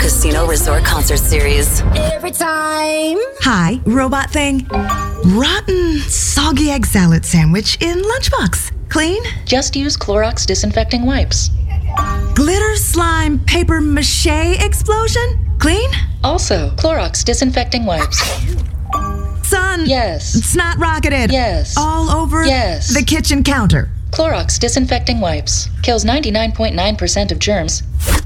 Casino Resort Concert Series. Every time. Hi, robot thing. Rotten, soggy egg salad sandwich in lunchbox. Clean? Just use Clorox disinfecting wipes. Glitter slime paper mache explosion? Clean? Also, Clorox disinfecting wipes. Son. Yes. Snot rocketed. Yes. All over Yes. the kitchen counter. Clorox disinfecting wipes. Kills 99.9% of germs.